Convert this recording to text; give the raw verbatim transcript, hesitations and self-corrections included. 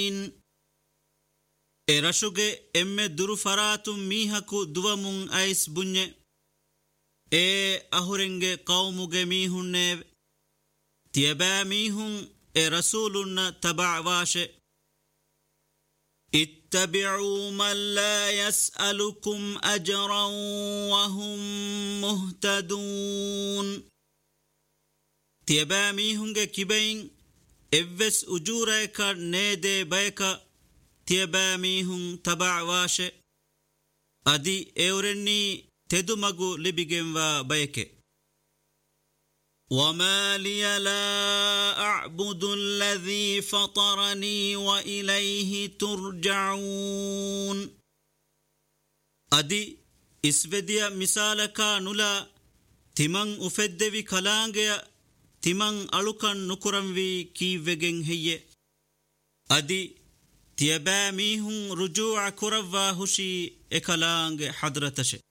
erashuge emme duru faratum mihaku duwamun ais bunye e ahurenge qawmuge mihunne tiyaba mihun e rasulunna taba'washe ittabi'u man la yas'alukum ajran wa hum muhtadun tiyaba mihunge kibain evves ujuraika nede bayka tiyaba mihun taba'washe adi eurenni tedumagu libigenwa bayke وما لي لا أعبد الذي فطرني وإليه ترجعون أدي إسفديا مثالك نلا تمن أفدوي كلانجيا تمن ألوكن نكرموي كيفجن هي أدي تيبا ميهم رجوع كروا هشي إكلانج حضرتش